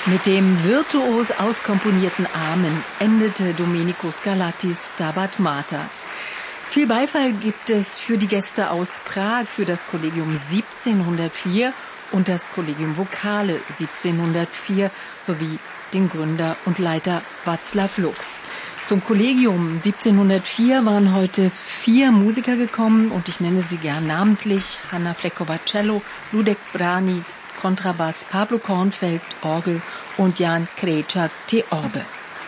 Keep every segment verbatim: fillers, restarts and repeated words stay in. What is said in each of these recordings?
Mit dem virtuos auskomponierten Amen endete Domenico Scarlattis Stabat Mater. Viel Beifall gibt es für die Gäste aus Prag, für das Kollegium siebzehnhundertvier und das Kollegium Vokale siebzehnhundertvier sowie den Gründer und Leiter Václav Lux. Zum Kollegium siebzehnhundertvier waren heute vier Musiker gekommen und ich nenne sie gern namentlich: Hanna Fleckova Cello, Ludek Brani Kontrabass, Pablo Kornfeld Orgel und Jan Krejča Theorbe.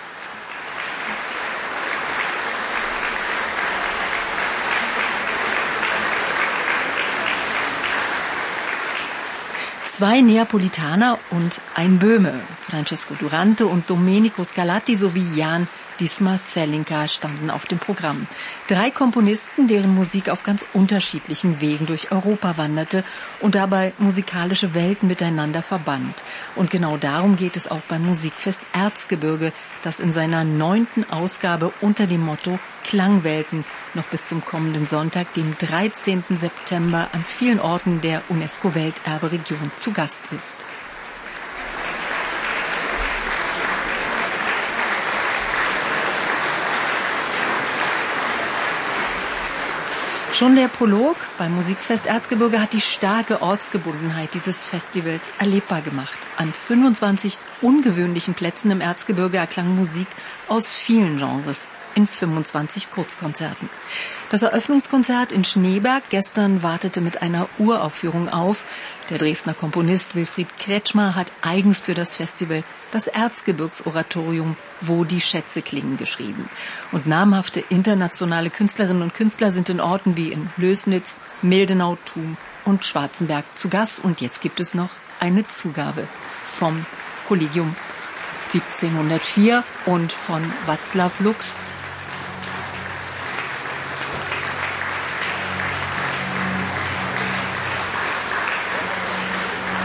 Zwei Neapolitaner und ein Böhme, Francesco Durante und Domenico Scarlatti sowie Jan Disma Selinka standen auf dem Programm. Drei Komponisten, deren Musik auf ganz unterschiedlichen Wegen durch Europa wanderte und dabei musikalische Welten miteinander verband. Und genau darum geht es auch beim Musikfest Erzgebirge, das in seiner neunten Ausgabe unter dem Motto Klangwelten noch bis zum kommenden Sonntag, dem dreizehnten September, an vielen Orten der UNESCO-Welterberegion zu Gast ist. Schon der Prolog beim Musikfest Erzgebirge hat die starke Ortsgebundenheit dieses Festivals erlebbar gemacht. An fünfundzwanzig ungewöhnlichen Plätzen im Erzgebirge erklang Musik aus vielen Genres in fünfundzwanzig Kurzkonzerten. Das Eröffnungskonzert in Schneeberg gestern wartete mit einer Uraufführung auf. Der Dresdner Komponist Wilfried Kretschmer hat eigens für das Festival das Erzgebirgsoratorium Wo die Schätze klingen geschrieben. Und namhafte internationale Künstlerinnen und Künstler sind in Orten wie in Lößnitz, Mildenau, Thun und Schwarzenberg zu Gast. Und jetzt gibt es noch eine Zugabe vom Kollegium siebzehnhundertvier und von Václav Lux.